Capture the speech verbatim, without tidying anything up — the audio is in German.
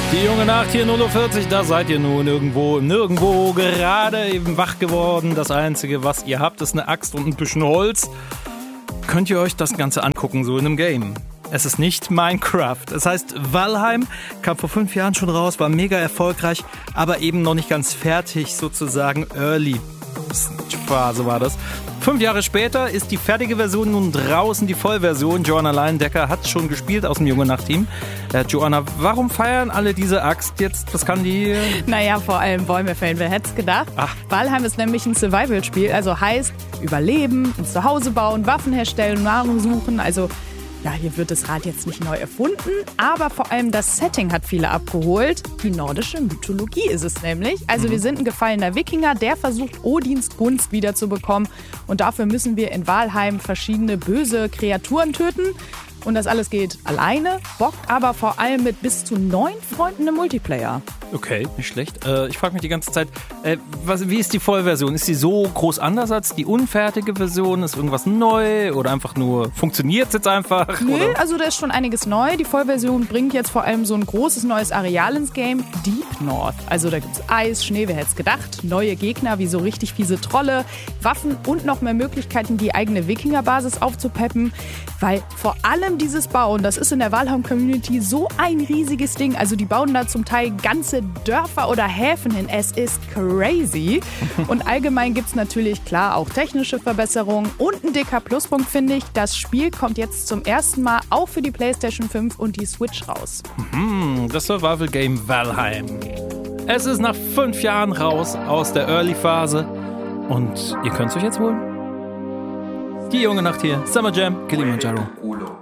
Die junge Nacht hier null Uhr vierzig, da seid ihr nun irgendwo, nirgendwo, gerade eben wach geworden. Das Einzige, was ihr habt, ist eine Axt und ein bisschen Holz. Könnt ihr euch das Ganze angucken, so in einem Game? Es ist nicht Minecraft. Es heißt Valheim, kam vor fünf Jahren schon raus, war mega erfolgreich, aber eben noch nicht ganz fertig, sozusagen Early Phase war das. Fünf Jahre später ist die fertige Version nun draußen, die Vollversion. Joanna Leyendecker hat schon gespielt aus dem Junge Nacht-Team. Äh, Joanna, warum feiern alle diese Axt jetzt? Was kann die? Naja, vor allem Bäume fällen. Wer hätte es gedacht? Ach. Valheim ist nämlich ein Survival-Spiel, also heißt überleben, ein Zuhause bauen, Waffen herstellen, Nahrung suchen, also ja, hier wird das Rad jetzt nicht neu erfunden, aber vor allem das Setting hat viele abgeholt. Die nordische Mythologie ist es nämlich. Also mhm. wir sind ein gefallener Wikinger, der versucht, Odins Gunst wiederzubekommen. Und dafür müssen wir in Valheim verschiedene böse Kreaturen töten. Und das alles geht alleine, bockt aber vor allem mit bis zu neun Freunden im Multiplayer. Okay, nicht schlecht. Äh, ich frage mich die ganze Zeit, äh, was, wie ist die Vollversion? Ist sie so groß anders als die unfertige Version? Ist irgendwas neu oder einfach nur, funktioniert es jetzt einfach? Nö, oder? also da ist schon einiges neu. Die Vollversion bringt jetzt vor allem so ein großes neues Areal ins Game, Deep North. Also da gibt's Eis, Schnee, wer hätte es gedacht, neue Gegner wie so richtig fiese Trolle, Waffen und noch mehr Möglichkeiten, die eigene Wikingerbasis aufzupeppen. Weil vor allem dieses Bauen, das ist in der Valheim-Community so ein riesiges Ding. Also die bauen da zum Teil ganze Dörfer oder Häfen hin. Es ist crazy. Und allgemein gibt es natürlich, klar, auch technische Verbesserungen. Und ein dicker Pluspunkt, finde ich, das Spiel kommt jetzt zum ersten Mal auch für die PlayStation fünf und die Switch raus. Mhm, das Survival-Game Valheim. Es ist nach fünf Jahren raus aus der Early-Phase. Und ihr könnt es euch jetzt holen. Die junge Nacht hier, Summer Jam, Kilimanjaro.